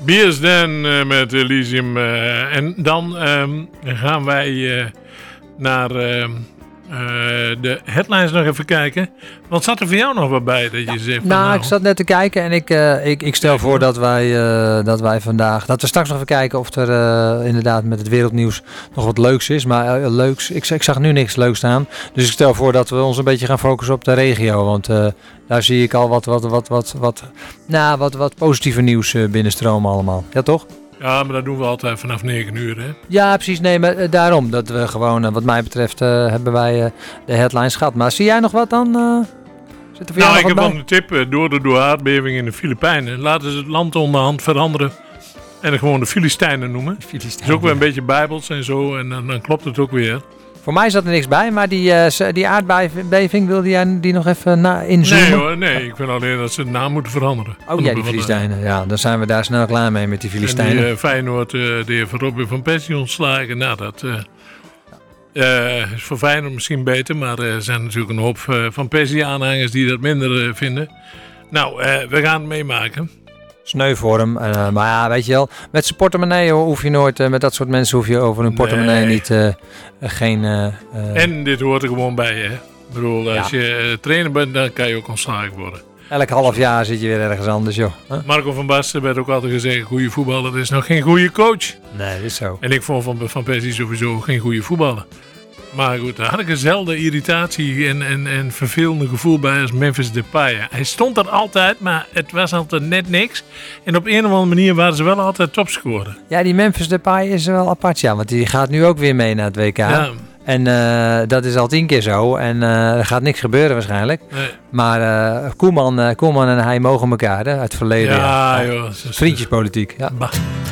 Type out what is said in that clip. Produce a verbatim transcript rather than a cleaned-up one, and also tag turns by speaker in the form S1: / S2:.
S1: B S Dan uh, met Elysium. Uh, en dan um, gaan wij uh, naar uh, uh, de headlines nog even kijken. Wat zat er voor jou nog wat bij? Dat je
S2: ja,
S1: zegt van,
S2: nou,
S1: nou,
S2: ik zat net te kijken en ik, uh, ik, ik stel ja, voor dat wij, uh, dat wij vandaag... Dat we straks nog even kijken of er uh, inderdaad met het wereldnieuws nog wat leuks is. Maar uh, leuks, ik, ik zag nu niks leuks staan. Dus ik stel voor dat we ons een beetje gaan focussen op de regio. Want uh, daar zie ik al wat, wat, wat, wat, wat, nou, wat, wat positieve nieuws uh, binnenstromen allemaal. Ja, toch?
S1: Ja, maar dat doen we altijd vanaf negen uur, hè?
S2: Ja, precies. Nee, maar uh, daarom. Dat we gewoon, uh, wat mij betreft, uh, hebben wij uh, de headlines gehad. Maar zie jij nog wat dan? Uh, zit er voor
S1: nou,
S2: jou
S1: ik heb
S2: nog
S1: wel een tip. Uh, door de door aardbeving in de Filipijnen. Laten ze het land onderhand veranderen. En het gewoon de Filistijnen noemen.
S2: Filistijnen.
S1: Dat is ook weer een beetje bijbels en zo. En dan, dan klopt het ook weer.
S2: Voor mij zat er niks bij, maar die, uh, die aardbeving, wilde jij die nog even na inzoomen?
S1: Nee hoor, nee. Ik vind alleen dat ze de naam moeten veranderen.
S2: Oh ja, die Filistijnen. Ja, dan zijn we daar snel klaar mee met die Filistijnen.
S1: En die uh, Feyenoord, uh, de heer Van Robben van Persie ontslagen. Nou, dat uh, uh, is voor Feyenoord misschien beter. Maar er uh, zijn natuurlijk een hoop uh, Van Persie-aanhangers die dat minder uh, vinden. Nou, uh, we gaan het meemaken.
S2: Sneu voor hem. Uh, maar ja, weet je wel, met zijn portemonnee hoef je nooit, uh, met dat soort mensen hoef je over hun portemonnee nee. niet, uh, uh, geen... Uh, uh...
S1: En dit hoort er gewoon bij, hè. Ik bedoel, als ja. je uh, trainer bent, dan kan je ook ontslagen worden.
S2: Elk half jaar zit je weer ergens anders, joh. Huh?
S1: Marco van Basten werd ook altijd gezegd, goede voetballer is nog geen goede coach.
S2: Nee, dat is zo.
S1: En ik vond Van, van Persie sowieso geen goede voetballer. Maar goed, daar had ik eenzelfde irritatie en, en, en vervelende gevoel bij als Memphis Depay. Hij stond er altijd, maar het was altijd net niks. En op een of andere manier waren ze wel altijd topscorer.
S2: Ja, die Memphis Depay is wel apart, ja. Want die gaat nu ook weer mee naar het W K. Ja. En uh, dat is al tien keer zo. En uh, er gaat niks gebeuren waarschijnlijk. Nee. Maar uh, Koeman, uh, Koeman en hij mogen elkaar, hè, uit het verleden.
S1: Ja,
S2: ja.
S1: joh.
S2: Vriendjespolitiek, ja.
S1: Bah.